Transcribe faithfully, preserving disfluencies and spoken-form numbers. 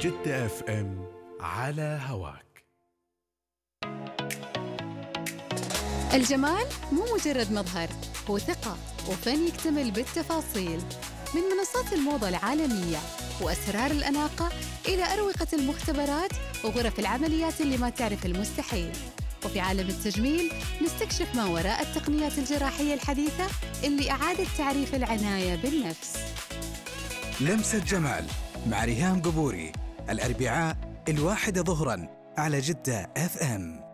جدة اف ام على هواك. الجمال مو مجرد مظهر، هو ثقة وفن يكتمل بالتفاصيل. من منصات الموضة العالمية وأسرار الأناقة إلى أروقة المختبرات وغرف العمليات اللي ما تعرف المستحيل. وفي عالم التجميل نستكشف ما وراء التقنيات الجراحية الحديثة اللي أعادت تعريف العناية بالنفس. لمسة جمال مع ريهام قبوري، الأربعاء الواحدة ظهراً على جدة اف ام.